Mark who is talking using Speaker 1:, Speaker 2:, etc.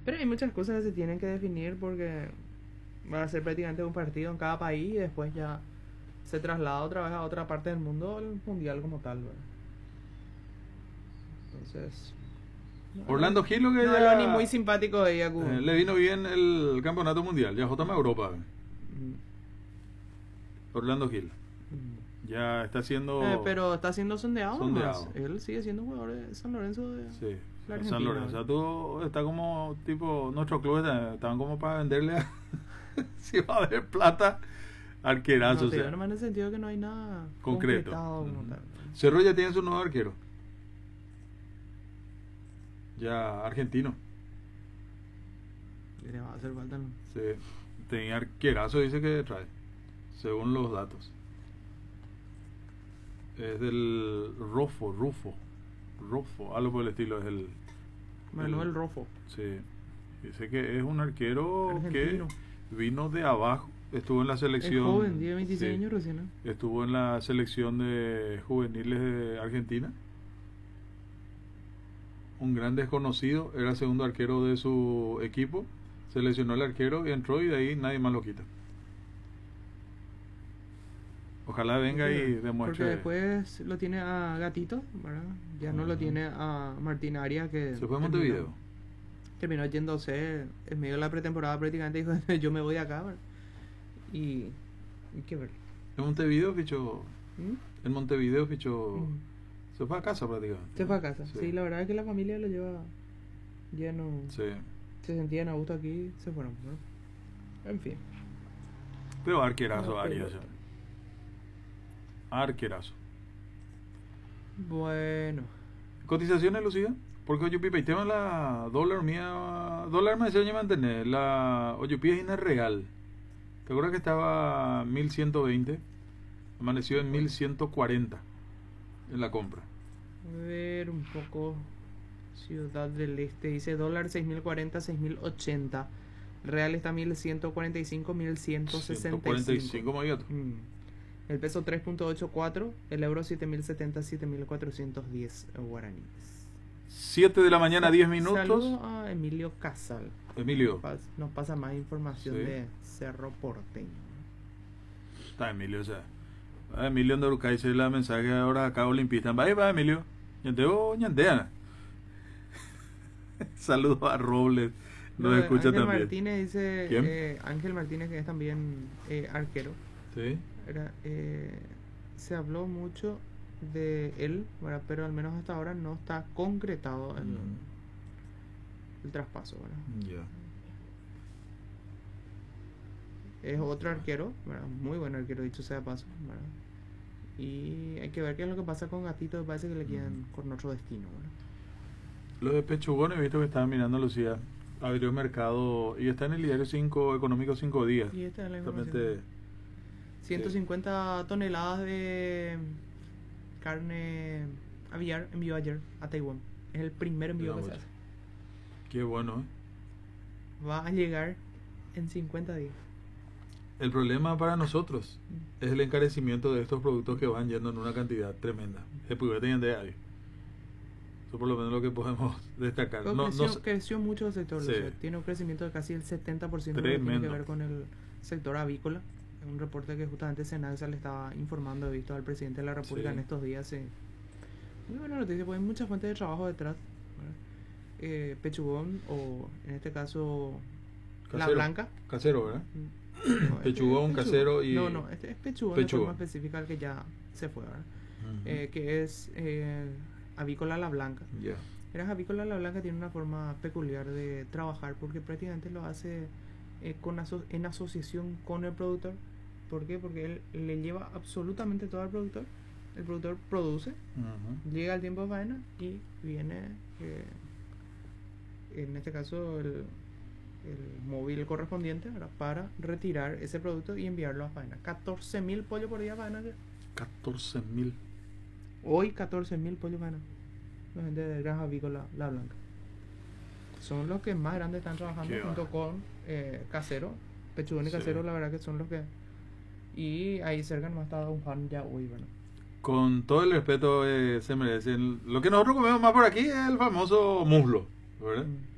Speaker 1: Pero hay muchas cosas que se tienen que definir porque va a ser prácticamente un partido en cada país y después ya se traslada otra vez a otra parte del mundo el mundial como tal, ¿verdad? Entonces,
Speaker 2: Orlando Gil lo que
Speaker 1: no
Speaker 2: ya
Speaker 1: lo ni muy simpático de Yaku.
Speaker 2: le vino bien el campeonato mundial, ya J Europa. Orlando Gil ya está siendo
Speaker 1: pero está siendo sondeado.
Speaker 2: sondeado.
Speaker 1: Él sigue siendo jugador de San Lorenzo de
Speaker 2: Sí,
Speaker 1: la
Speaker 2: San
Speaker 1: Argentina.
Speaker 2: Lorenzo. O sea, tú está como tipo nuestro club estaban como para venderle a, si va a haber plata arquerazo.
Speaker 1: No,
Speaker 2: O sea,
Speaker 1: nomás en el sentido que no hay nada
Speaker 2: concreto.
Speaker 1: concretado como tal.
Speaker 2: Cerro ya tiene su nuevo arquero. Ya argentino.
Speaker 1: Le va a hacer falta.
Speaker 2: Sí, tenía arquerazo, dice que trae, según los datos. Es del Rufo, algo por el estilo. Es el
Speaker 1: Manuel Rofo.
Speaker 2: Sí, dice que es un arquero
Speaker 1: Argentino.
Speaker 2: que vino de abajo. Estuvo en la selección.
Speaker 1: Es joven, tiene 26
Speaker 2: sí,
Speaker 1: años recién.
Speaker 2: estuvo en la selección de juveniles de Argentina. Un gran desconocido, era segundo arquero de su equipo. Se lesionó el arquero y entró, y de ahí nadie más lo quita. Ojalá venga y demuestre.
Speaker 1: Porque después lo tiene a Gatito, ¿verdad? Ya no lo tiene a Martín Arias, que
Speaker 2: Se fue a Montevideo.
Speaker 1: terminó yéndose en medio de la pretemporada prácticamente, dijo yo me voy de acá, ¿verdad? Y qué ver.
Speaker 2: En Montevideo fichó.
Speaker 1: ¿Mm?
Speaker 2: En Montevideo fichó.
Speaker 1: Mm.
Speaker 2: Se fue a casa prácticamente.
Speaker 1: Se fue a casa. Sí, la verdad es que la familia lo lleva lleno.
Speaker 2: Sí.
Speaker 1: Se sentían a gusto aquí, se fueron, ¿no? En fin.
Speaker 2: Pero arquerazo,
Speaker 1: No,
Speaker 2: Arias. Arquerazo.
Speaker 1: Bueno.
Speaker 2: ¿Cotizaciones, Lucía? Porque Oyupi, tema la dólar mía. Dólar me decía mantener. La Oyupi es real. ¿Te acuerdas que estaba 1120? Amaneció en 1140 en la compra.
Speaker 1: A ver un poco. Ciudad del Este dice dólar 6040, 6080. Real está 1145, 1165.
Speaker 2: 145 más gato.
Speaker 1: El peso 3.84, el euro 7070, 7410 guaraníes.
Speaker 2: 7 de la mañana, 10 minutos.
Speaker 1: Saludos a Emilio Casal.
Speaker 2: Emilio.
Speaker 1: Nos pasa más información
Speaker 2: Sí.
Speaker 1: de Cerro Porteño.
Speaker 2: Está Emilio, o sea. Emilio de Urucay se la mensaje ahora acá olimpista. Va Emilio. Ñandeo, ñandea. Saludos a Robles. Nos escucha
Speaker 1: Ángel
Speaker 2: también.
Speaker 1: Martínez dice.
Speaker 2: ¿Quién?
Speaker 1: Ángel Martínez, que es también arquero.
Speaker 2: Sí.
Speaker 1: Se habló mucho de él, ¿verdad? Pero al menos hasta ahora no está concretado el traspaso, ¿verdad?
Speaker 2: Ya.
Speaker 1: Es otro arquero, ¿verdad? Muy buen arquero, dicho sea de paso, ¿verdad? Y hay que ver qué es lo que pasa con Gatito, me parece que le quedan con otro destino, ¿verdad?
Speaker 2: Lo de Pechugón he visto que estaba mirando, Lucía. Abrió mercado y está en el diario 5 Económico 5 días.
Speaker 1: Y esta es la
Speaker 2: Justamente,
Speaker 1: información. 150 toneladas de carne aviar envió ayer a Taiwán. Es el primer envío que se hace.
Speaker 2: Qué bueno,
Speaker 1: Va a llegar en 50 días.
Speaker 2: El problema para nosotros es el encarecimiento de estos productos que van yendo en una cantidad tremenda. Eso por lo menos lo que podemos destacar.
Speaker 1: Creció mucho el sector.
Speaker 2: Sí.
Speaker 1: O sea, tiene un crecimiento de casi el 70%. Que tiene que ver con el sector avícola. Un reporte que justamente Senalsa le estaba informando, he visto al presidente de la República en estos días. Muy buena noticia, porque hay muchas fuentes de trabajo detrás. Pechugón, o en este caso
Speaker 2: Casero,
Speaker 1: La Blanca.
Speaker 2: Casero, ¿verdad?
Speaker 1: No,
Speaker 2: Pechugón, Casero y...
Speaker 1: No, este es Pechugón, de forma específica, el que ya se fue, ¿verdad? Que es Avícola La Blanca.
Speaker 2: Yeah.
Speaker 1: Avícola La Blanca tiene una forma peculiar de trabajar, porque prácticamente lo hace en asociación con el productor. ¿Por qué? Porque él le lleva absolutamente todo al productor. El productor produce, llega el tiempo de faena y viene, en este caso, el móvil correspondiente, ¿verdad? Para retirar ese producto y enviarlo a faena. 14.000 pollos por día faena.
Speaker 2: 14.000.
Speaker 1: Hoy 14.000 pollos faena. La gente de Granja Avícola La Blanca. Son los que más grandes están trabajando junto con Casero. Pechugón y Casero, la verdad que son los que... Y ahí cerca no está Don Juan ya hoy, ¿verdad?
Speaker 2: Con todo el respeto se merecen. Lo que nosotros comemos más por aquí es el famoso muslo, ¿verdad?